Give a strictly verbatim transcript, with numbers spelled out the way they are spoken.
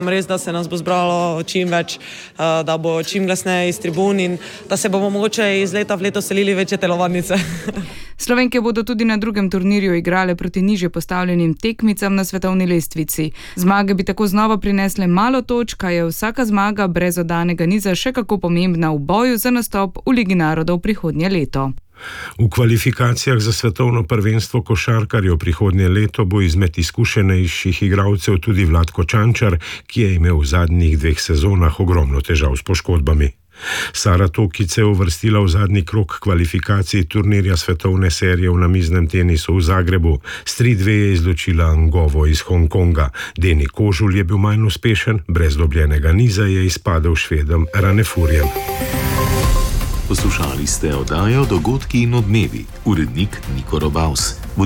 Res, da se nas bo zbralo čim več, da bo čim glasneje iz tribun in da se bomo mogoče iz leta v leto selili večje telovadnice. Slovenke bodo tudi na drugem turnirju igrale proti nižje postavljenim tekmicam na svetovni lestvici. Zmage bi tako znova prinesle malo točk, a je vsaka zmaga brez oddanega niza še kako pomembna v boju za nastop v Ligi narodov prihodnje leto. V kvalifikacijah za svetovno prvenstvo košarkarjev prihodnje leto bo izmed izkušenejših igralcev tudi Vlatko Čančar, ki je imel v zadnjih dveh sezonah ogromno težav s poškodbami. Sara Tokic se je uvrstila v zadnji krog kvalifikacij turnirja svetovne serije v namiznem tenisu v Zagrebu. S tri dve je izločila Angovo iz Hongkonga. Deni Kožul je bil manj uspešen, brez dobljenega niza je izpadel Švedom Ranefurjem. Poslušali ste oddajo Dogodki in odmevi. Urednik Niko Robavs.